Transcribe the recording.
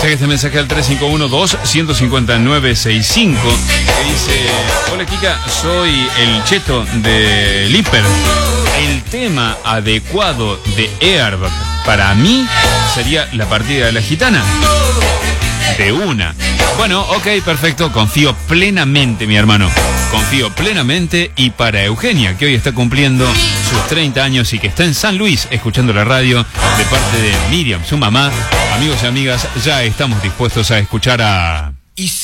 Deje este mensaje al 351-2-159-65 que dice: hola Kika, soy el Cheto de Lipper. El tema adecuado de Airbag para mí sería la partida de la gitana. De una. Bueno, ok, perfecto. Confío plenamente, mi hermano. Confío plenamente. Y para Eugenia, que hoy está cumpliendo sus 30 años y que está en San Luis escuchando la radio, de parte de Miriam, su mamá, amigos y amigas, ya estamos dispuestos a escuchar a...